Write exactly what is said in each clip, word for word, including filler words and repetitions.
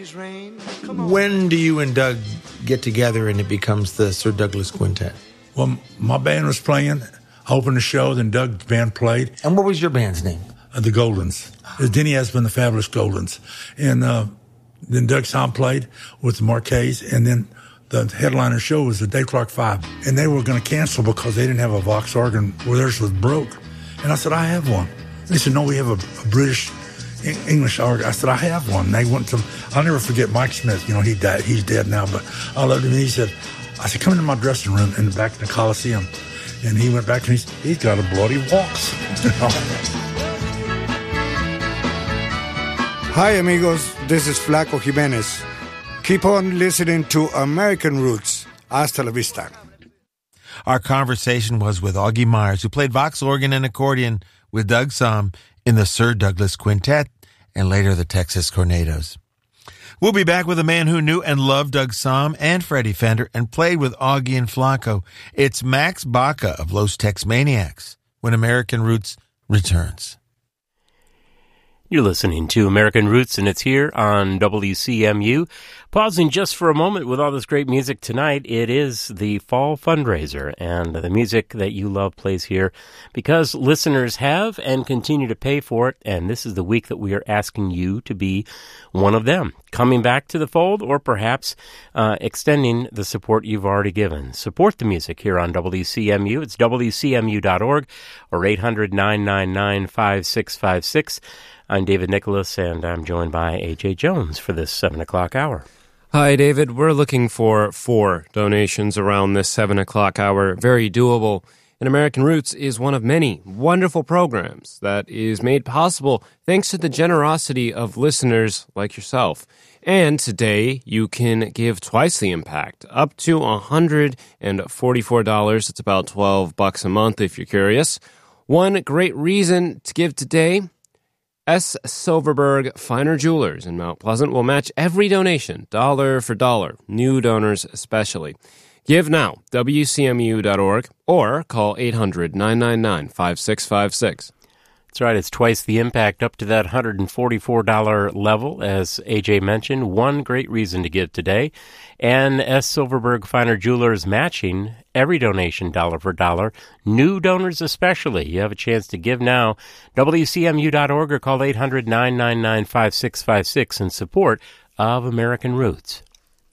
When do you and Doug get together and it becomes the Sir Douglas Quintet? Well, my band was playing, opened the show, then Doug's band played. And what was your band's name? Uh, the Goldens. It was Denny Esmond, the Fabulous Goldens. And uh, then Doug Somm played with the Marquets, and then the headliner show was the Dave Clark Five. And they were going to cancel because they didn't have a Vox organ where theirs was broke. And I said, I have one. They said, no, we have a, a British English organ. I said, I have one. And they went to, I'll never forget Mike Smith. You know, he died. He's dead now, but I loved him. And he said, I said, come into my dressing room in the back of the Coliseum. And he went back and he's, he's got a bloody waltz. Hi, amigos. This is Flaco Jimenez. Keep on listening to American Roots. Hasta la vista. Our conversation was with Augie Myers, who played Vox organ and accordion with Doug Somm in the Sir Douglas Quintet and later the Texas Tornadoes. We'll be back with a man who knew and loved Doug Somm and Freddie Fender and played with Augie and Flaco. It's Max Baca of Los Tex Maniacs when American Roots returns. You're listening to American Roots, and it's here on W C M U. Pausing just for a moment with all this great music tonight, it is the fall fundraiser, and the music that you love plays here because listeners have and continue to pay for it, and this is the week that we are asking you to be one of them, coming back to the fold or perhaps uh, extending the support you've already given. Support the music here on W C M U. It's W C M U dot org or eight hundred, nine nine nine, five six five six. I'm David Nicholas, and I'm joined by A J Jones for this seven o'clock hour. Hi, David. We're looking for four donations around this seven o'clock hour. Very doable. And American Roots is one of many wonderful programs that is made possible thanks to the generosity of listeners like yourself. And today, you can give twice the impact, up to one hundred forty-four dollars. It's about twelve bucks a month if you're curious. One great reason to give today: S. Silverberg Finer Jewelers in Mount Pleasant will match every donation, dollar for dollar, new donors especially. Give now, W C M U dot org, or call eight hundred, nine nine nine, five six five six. That's right, it's twice the impact up to that one hundred forty-four dollars level, as A J mentioned. One great reason to give today. And S. Silverberg Finer Jewelers matching every donation dollar for dollar, new donors especially. You have a chance to give now. W C M U dot org or call eight hundred, nine nine nine, five six five six in support of American Roots.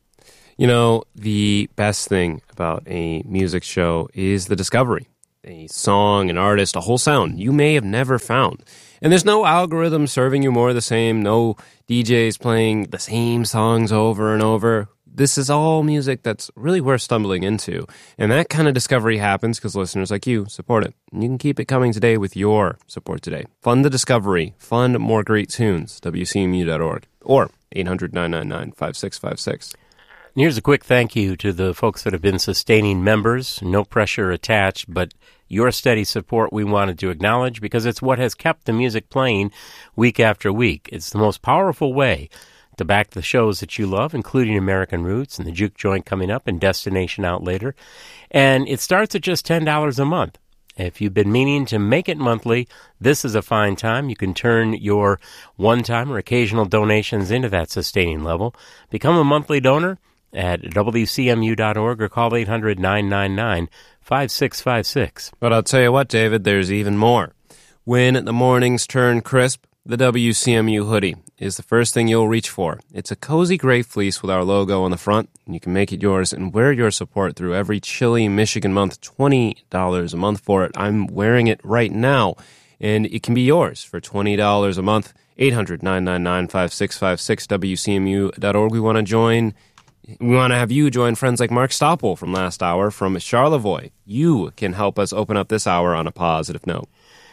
You know, the best thing about a music show is the discovery. A song, an artist, a whole sound you may have never found. And there's no algorithm serving you more of the same, no D Js playing the same songs over and over. This is all music that's really worth stumbling into. And that kind of discovery happens because listeners like you support it. And you can keep it coming today with your support today. Fund the discovery. Fund more great tunes. W C M U dot org or eight hundred, nine nine nine, five six five six. And here's a quick thank you to the folks that have been sustaining members. No pressure attached, but your steady support we wanted to acknowledge because it's what has kept the music playing week after week. It's the most powerful way to back the shows that you love, including American Roots and the Juke Joint coming up and Destination Out later. And it starts at just ten dollars a month. If you've been meaning to make it monthly, this is a fine time. You can turn your one-time or occasional donations into that sustaining level. Become a monthly donor at W C M U dot org or call eight hundred, nine nine nine, five six five six. But I'll tell you what, David, there's even more. When the mornings turn crisp, the W C M U hoodie is the first thing you'll reach for. It's a cozy gray fleece with our logo on the front, and you can make it yours and wear your support through every chilly Michigan month, twenty dollars a month for it. I'm wearing it right now, and it can be yours for twenty dollars a month. eight hundred, nine nine nine, five six five six, W C M U dot org. We want to join... We want to have you join friends like Mark Stoppel from last hour from Charlevoix. You can help us open up this hour on a positive note.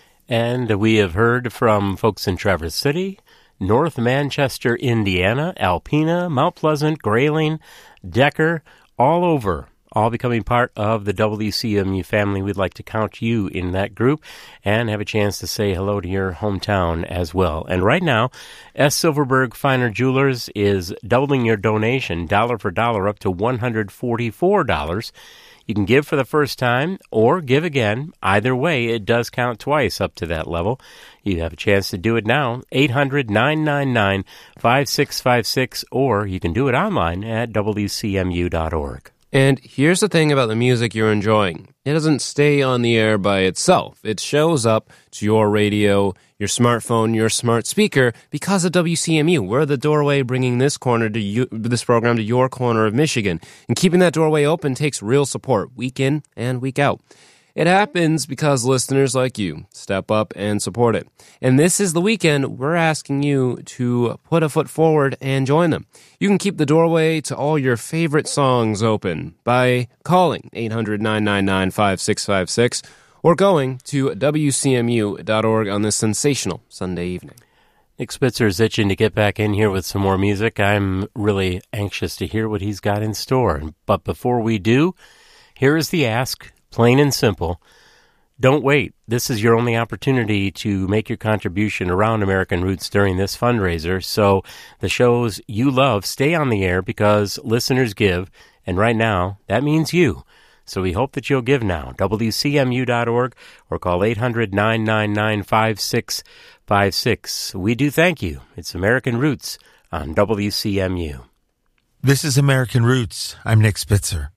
And we have heard from folks in Traverse City, North Manchester, Indiana, Alpena, Mount Pleasant, Grayling, Decker, all over, all becoming part of the W C M U family. We'd like to count you in that group and have a chance to say hello to your hometown as well. And right now, S. Silverberg Finer Jewelers is doubling your donation dollar for dollar up to one hundred forty-four dollars. You can give for the first time or give again. Either way, it does count twice up to that level. You have a chance to do it now, eight hundred, nine nine nine, five six five six, or you can do it online at W C M U dot org. And here's the thing about the music you're enjoying. It doesn't stay on the air by itself. It shows up to your radio, your smartphone, your smart speaker because of W C M U. We're the doorway bringing this corner to you, this program to your corner of Michigan. And keeping that doorway open takes real support, week in and week out. It happens because listeners like you step up and support it. And this is the weekend we're asking you to put a foot forward and join them. You can keep the doorway to all your favorite songs open by calling eight hundred, nine nine nine, five six five six or going to W C M U dot org on this sensational Sunday evening. Nick Spitzer's itching to get back in here with some more music. I'm really anxious to hear what he's got in store. But before we do, here is the ask. Plain and simple. Don't wait. This is your only opportunity to make your contribution around American Roots during this fundraiser. So the shows you love stay on the air because listeners give, and right now, that means you. So we hope that you'll give now. W C M U dot org or call eight hundred, nine nine nine, five six five six. We do thank you. It's American Roots on W C M U. This is American Roots. I'm Nick Spitzer.